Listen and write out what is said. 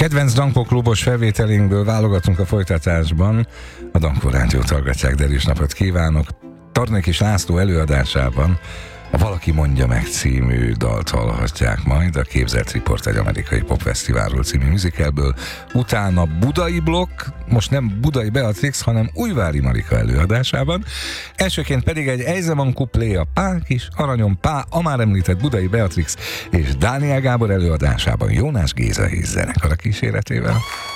Kedvenc Dankó klubos felvételinkből válogatunk a folytatásban. A Dankó Rádiót hallgatják, de is napot kívánok. Tarnékis László előadásában a Valaki mondja meg című dalt hallhatják majd, a Képzelt Riport egy amerikai popfesztiválról című musicalből. Utána Budai blokk, most nem Budai Beatrix, hanem Újvári Marika előadásában. Elsőként pedig egy Ejzeman kuplé a Pá kis aranyom Pá, a már említett Budai Beatrix és Dániel Gábor előadásában Jónás Géza Héz zenekar a kíséretével.